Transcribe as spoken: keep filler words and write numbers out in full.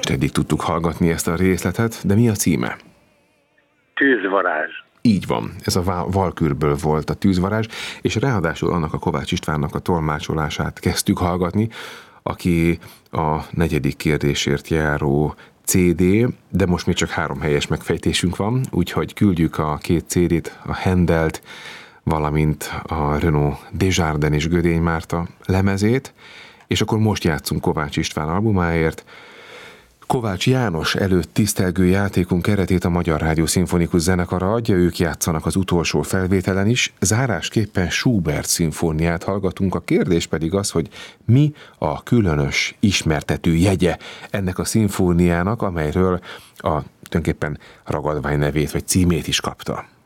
most eddig tudtuk hallgatni ezt a részletet, de mi a címe? Tűzvarázs. Így van, ez a Valkürből volt a Tűzvarázs, és ráadásul annak a Kovács Istvánnak a tolmácsolását kezdtük hallgatni, aki a negyedik kérdésért járó cé dé, de most még csak három helyes megfejtésünk van, úgyhogy küldjük a két cé dét, a Händelt, valamint a Renaud Desjardins és Gödény Márta lemezét, és akkor most játszunk Kovács István albumáért. Kovács János előtt tisztelgő játékunk keretét a Magyar Rádió Szimfonikus Zenekara adja, ők játszanak az utolsó felvételen is, zárásképpen Schubert szimfóniát hallgatunk, a kérdés pedig az, hogy mi a különös ismertető jegye ennek a szimfóniának, amelyről a tulajdonképpen ragadvány nevét vagy címét is kapta.